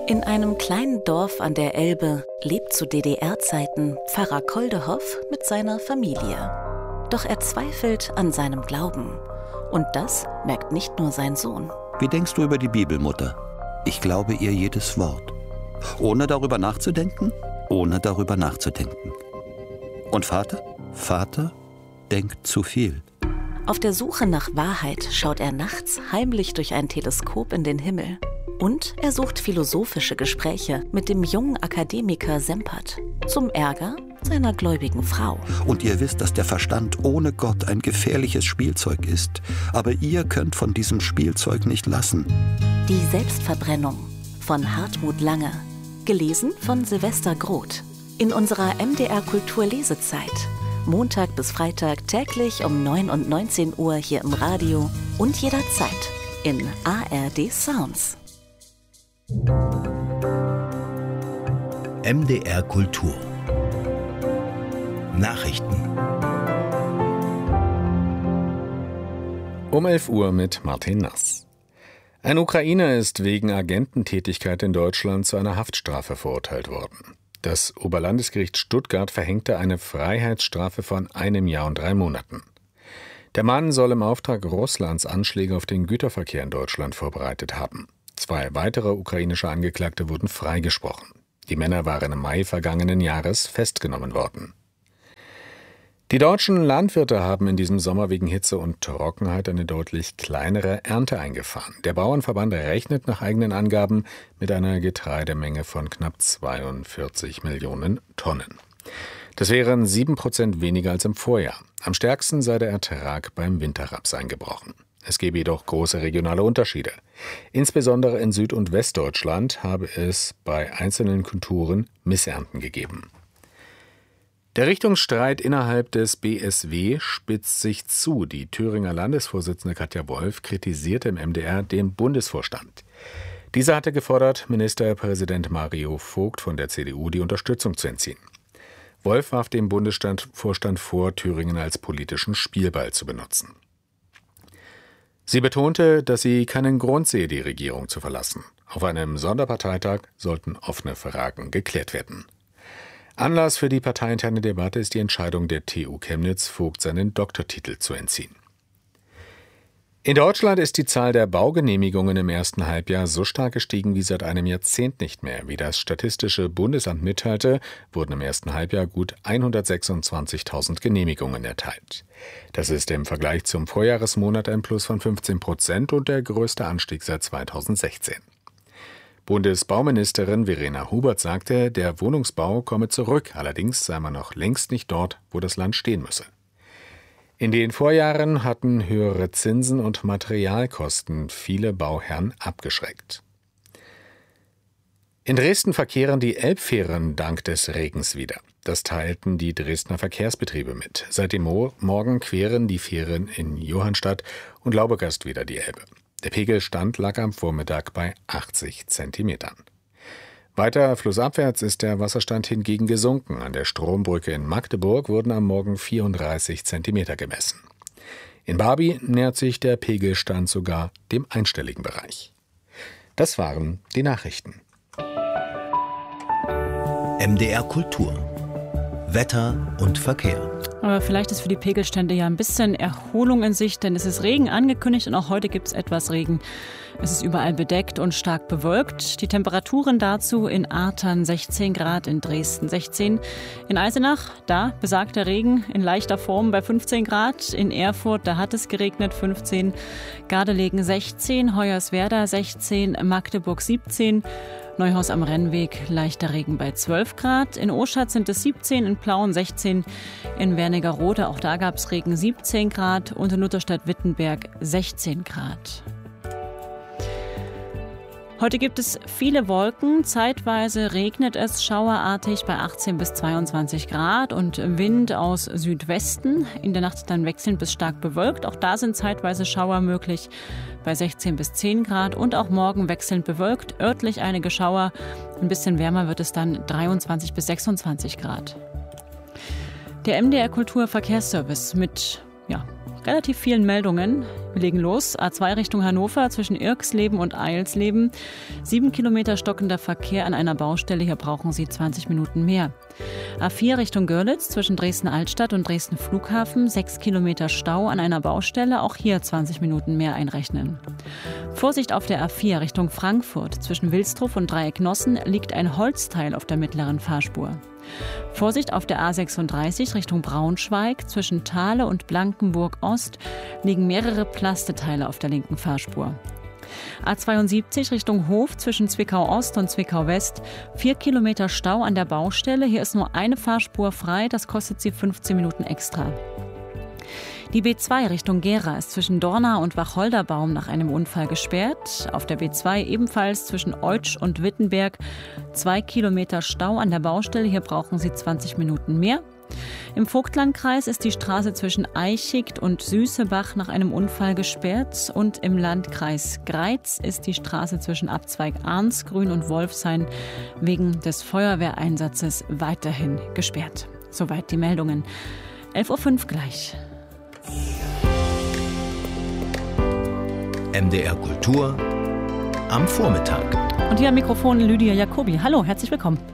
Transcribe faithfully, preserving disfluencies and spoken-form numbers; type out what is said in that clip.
In einem kleinen Dorf an der Elbe lebt zu D D R-Zeiten Pfarrer Koldehoff mit seiner Familie. Doch er zweifelt an seinem Glauben. Und das merkt nicht nur sein Sohn. Wie denkst du über die Bibel, Mutter? Ich glaube ihr jedes Wort. Ohne darüber nachzudenken? Ohne darüber nachzudenken. Und Vater? Vater denkt zu viel. Auf der Suche nach Wahrheit schaut er nachts heimlich durch ein Teleskop in den Himmel. Und er sucht philosophische Gespräche mit dem jungen Akademiker Sempert. Zum Ärger seiner gläubigen Frau. Und ihr wisst, dass der Verstand ohne Gott ein gefährliches Spielzeug ist. Aber ihr könnt von diesem Spielzeug nicht lassen. Die Selbstverbrennung von Hartmut Lange. Gelesen von Silvester Groth. In unserer M D R Kultur Lesezeit. Montag bis Freitag täglich um neun und neunzehn Uhr hier im Radio und jederzeit in A R D Sounds. M D R Kultur Nachrichten. Um elf Uhr mit Martin Nass. Ein Ukrainer ist wegen Agententätigkeit in Deutschland zu einer Haftstrafe verurteilt worden. Das Oberlandesgericht Stuttgart verhängte eine Freiheitsstrafe von einem Jahr und drei Monaten. Der Mann soll im Auftrag Russlands Anschläge auf den Güterverkehr in Deutschland vorbereitet haben. Zwei weitere ukrainische Angeklagte wurden freigesprochen. Die Männer waren im Mai vergangenen Jahres festgenommen worden. Die deutschen Landwirte haben in diesem Sommer wegen Hitze und Trockenheit eine deutlich kleinere Ernte eingefahren. Der Bauernverband rechnet nach eigenen Angaben mit einer Getreidemenge von knapp zweiundvierzig Millionen Tonnen. Das wären sieben Prozent weniger als im Vorjahr. Am stärksten sei der Ertrag beim Winterraps eingebrochen. Es gebe jedoch große regionale Unterschiede. Insbesondere in Süd- und Westdeutschland habe es bei einzelnen Kulturen Missernten gegeben. Der Richtungsstreit innerhalb des B S W spitzt sich zu. Die Thüringer Landesvorsitzende Katja Wolf kritisierte im M D R den Bundesvorstand. Dieser hatte gefordert, Ministerpräsident Mario Vogt von der C D U die Unterstützung zu entziehen. Wolf warf dem Bundesvorstand vor, Thüringen als politischen Spielball zu benutzen. Sie betonte, dass sie keinen Grund sehe, die Regierung zu verlassen. Auf einem Sonderparteitag sollten offene Fragen geklärt werden. Anlass für die parteiinterne Debatte ist die Entscheidung der T U Chemnitz, Vogt seinen Doktortitel zu entziehen. In Deutschland ist die Zahl der Baugenehmigungen im ersten Halbjahr so stark gestiegen wie seit einem Jahrzehnt nicht mehr. Wie das Statistische Bundesamt mitteilte, wurden im ersten Halbjahr gut hundertsechsundzwanzigtausend Genehmigungen erteilt. Das ist im Vergleich zum Vorjahresmonat ein Plus von fünfzehn Prozent und der größte Anstieg seit zweitausendsechzehn. Bundesbauministerin Verena Hubert sagte, der Wohnungsbau komme zurück, allerdings sei man noch längst nicht dort, wo das Land stehen müsse. In den Vorjahren hatten höhere Zinsen und Materialkosten viele Bauherren abgeschreckt. In Dresden verkehren die Elbfähren dank des Regens wieder. Das teilten die Dresdner Verkehrsbetriebe mit. Seit dem Mo- Morgen queren die Fähren in Johannstadt und Laubegast wieder die Elbe. Der Pegelstand lag am Vormittag bei achtzig Zentimetern. Weiter flussabwärts ist der Wasserstand hingegen gesunken. An der Strombrücke in Magdeburg wurden am Morgen vierunddreißig Zentimeter gemessen. In Barby nähert sich der Pegelstand sogar dem einstelligen Bereich. Das waren die Nachrichten. M D R Kultur Wetter und Verkehr. Aber vielleicht ist für die Pegelstände ja ein bisschen Erholung in Sicht, denn es ist Regen angekündigt und auch heute gibt es etwas Regen. Es ist überall bedeckt und stark bewölkt. Die Temperaturen dazu in Artern sechzehn Grad, in Dresden sechzehn. In Eisenach, da besagter Regen in leichter Form bei fünfzehn Grad. In Erfurt, da hat es geregnet, fünfzehn. Gardelegen sechzehn, Hoyerswerda sechzehn, Magdeburg siebzehn. Neuhaus am Rennweg, leichter Regen bei zwölf Grad. In Oschatz sind es siebzehn, in Plauen sechzehn. In Wernigerode, auch da gab es Regen, siebzehn Grad. Und in Lutherstadt-Wittenberg sechzehn Grad. Heute gibt es viele Wolken, zeitweise regnet es schauerartig bei achtzehn bis zweiundzwanzig Grad und Wind aus Südwesten. In der Nacht dann wechselnd bis stark bewölkt. Auch da sind zeitweise Schauer möglich bei sechzehn bis zehn Grad und auch morgen wechselnd bewölkt. Örtlich einige Schauer. Ein bisschen wärmer wird es dann dreiundzwanzig bis sechsundzwanzig Grad. Der M D R Kultur Verkehrsservice mit ja, relativ vielen Meldungen. Wir legen los. A zwei Richtung Hannover zwischen Irksleben und Eilsleben. Sieben Kilometer stockender Verkehr an einer Baustelle. Hier brauchen Sie zwanzig Minuten mehr. A vier Richtung Görlitz zwischen Dresden-Altstadt und Dresden-Flughafen. Sechs Kilometer Stau an einer Baustelle. Auch hier zwanzig Minuten mehr einrechnen. Vorsicht auf der A vier Richtung Frankfurt. Zwischen Wilsdruff und Dreieck-Nossen liegt ein Holzteil auf der mittleren Fahrspur. Vorsicht auf der A sechsunddreißig Richtung Braunschweig. Zwischen Thale und Blankenburg-Ost liegen mehrere Plasteteile auf der linken Fahrspur. A zweiundsiebzig Richtung Hof zwischen Zwickau-Ost und Zwickau-West. Vier Kilometer Stau an der Baustelle. Hier ist nur eine Fahrspur frei. Das kostet Sie fünfzehn Minuten extra. Die B zwei Richtung Gera ist zwischen Dorna und Wacholderbaum nach einem Unfall gesperrt. Auf der B zwei ebenfalls zwischen Eutsch und Wittenberg. Zwei Kilometer Stau an der Baustelle. Hier brauchen Sie zwanzig Minuten mehr. Im Vogtlandkreis ist die Straße zwischen Eichigt und Süßebach nach einem Unfall gesperrt. Und im Landkreis Greiz ist die Straße zwischen Abzweig Arnsgrün und Wolfshain wegen des Feuerwehreinsatzes weiterhin gesperrt. Soweit die Meldungen. elf Uhr fünf gleich. M D R Kultur am Vormittag. Und hier am Mikrofon Lydia Jacobi. Hallo, herzlich willkommen.